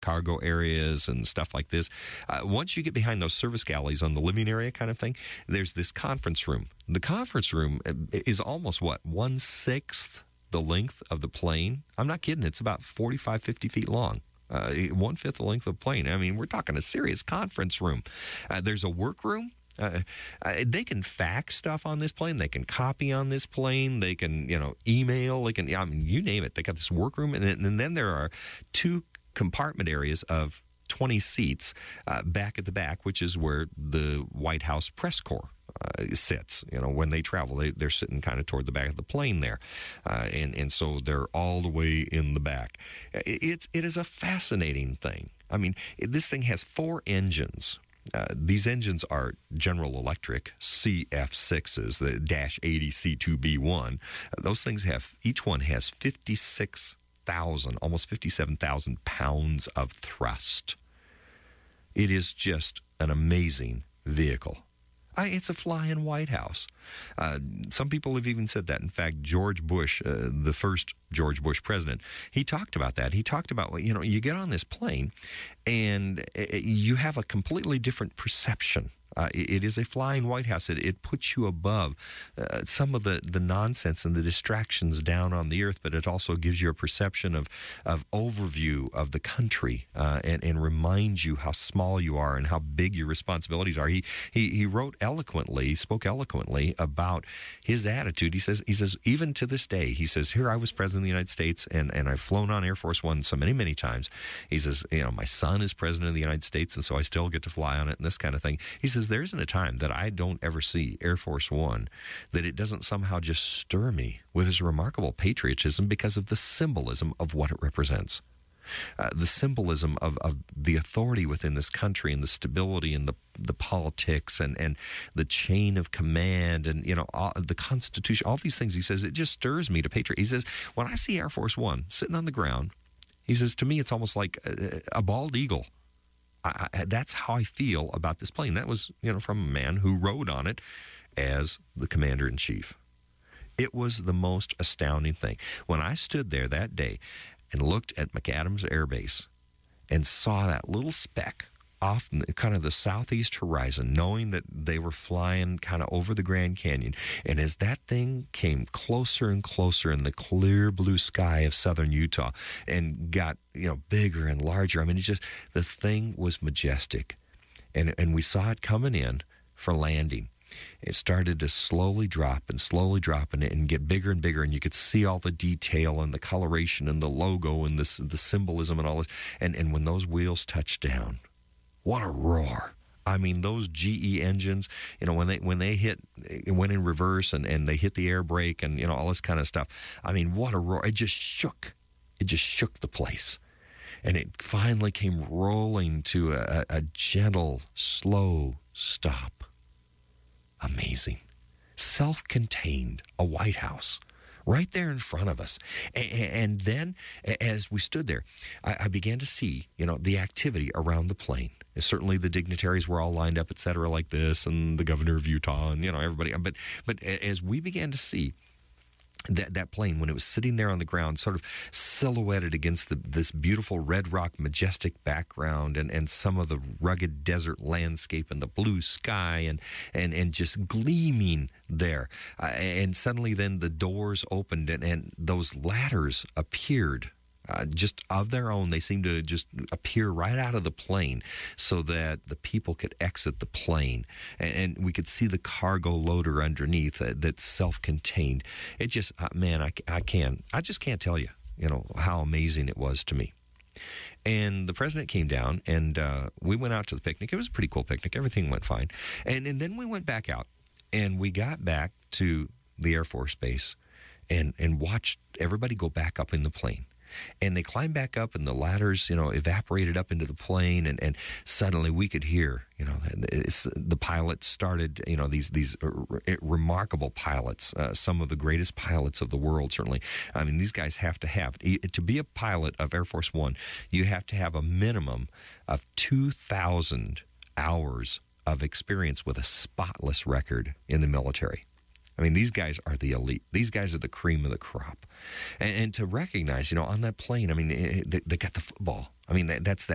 cargo areas and stuff like this. Once you get behind those service galleys on the living area kind of thing, there's this conference room. The conference room is almost, 1/6 the length of the plane? I'm not kidding. It's about 45, 50 feet long. 1/5 the length of the plane. I mean, we're talking a serious conference room. There's a workroom. They can fax stuff on this plane. They can copy on this plane. They can, email. They can, you name it. They got this workroom, and then there are 2 compartment areas of 20 seats back at the back, which is where the White House press corps sits. When they travel, they're sitting kind of toward the back of the plane there, and so they're all the way in the back. It is a fascinating thing. I mean, this thing has 4 engines. These engines are General Electric CF6s, the -80 C2B1. Those things each one has 56,000, almost 57,000 pounds of thrust. It is just an amazing vehicle. It's a flying White House. Some people have even said that. In fact, George Bush, the first George Bush president, he talked about that. He talked about, you get on this plane and you have a completely different perception. It is a flying White House. It puts you above some of the nonsense and the distractions down on the earth, but it also gives you a perception of overview of the country and reminds you how small you are and how big your responsibilities are. He spoke eloquently about his attitude. He says, even to this day, he says, here I was president of the United States, and I've flown on Air Force One so many, many times. He says, my son is president of the United States, and so I still get to fly on it and this kind of thing. He says, there isn't a time that I don't ever see Air Force One that it doesn't somehow just stir me with his remarkable patriotism because of the symbolism of what it represents. The symbolism of the authority within this country and the stability and the politics and the chain of command and, the Constitution, all these things, he says, it just stirs me to patriot. He says, when I see Air Force One sitting on the ground, he says, to me, it's almost like a bald eagle. That's how I feel about this plane. That was, from a man who rode on it as the commander-in-chief. It was the most astounding thing. When I stood there that day and looked at McAdams Air Base and saw that little speck off kind of the southeast horizon, knowing that they were flying kind of over the Grand Canyon, and as that thing came closer and closer in the clear blue sky of southern Utah and got, bigger and larger, I mean, the thing was majestic. And we saw it coming in for landing. It started to slowly drop and get bigger and bigger, and you could see all the detail and the coloration and the logo and the symbolism and all this. And when those wheels touched down, what a roar. I mean, those GE engines, when they hit, it went in reverse and they hit the air brake and, all this kind of stuff. I mean, what a roar. It just shook the place. And it finally came rolling to a gentle, slow stop. Amazing. Self-contained, a White House right there in front of us. And then as we stood there, I began to see, the activity around the plane. Certainly the dignitaries were all lined up, et cetera, like this, and the governor of Utah and, everybody. But as we began to see that plane, when it was sitting there on the ground, sort of silhouetted against this beautiful red rock majestic background and some of the rugged desert landscape and the blue sky and just gleaming there. And suddenly then the doors opened and those ladders appeared. Just of their own, they seemed to just appear right out of the plane so that the people could exit the plane. And we could see the cargo loader underneath that's self-contained. It just, man, I just can't tell you, how amazing it was to me. And the president came down and we went out to the picnic. It was a pretty cool picnic. Everything went fine. And then we went back out and we got back to the Air Force Base and watched everybody go back up in the plane. And they climbed back up, and the ladders, evaporated up into the plane, and suddenly we could hear, the pilots started, these remarkable pilots, some of the greatest pilots of the world, certainly. I mean, these guys have to be a pilot of Air Force One, you have to have a minimum of 2,000 hours of experience with a spotless record in the military. I mean, these guys are the elite. These guys are the cream of the crop. And to recognize, on that plane, I mean, they got the football. I mean, that's